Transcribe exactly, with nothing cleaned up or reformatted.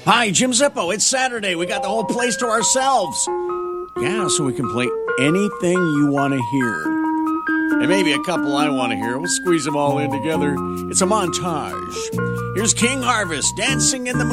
Hi, Jim Zippo. It's Saturday. We got the whole place to ourselves. Yeah, so we can play anything you want to hear. And maybe a couple I want to hear. We'll squeeze them all in together. It's a montage. Here's King Harvest dancing in the moon.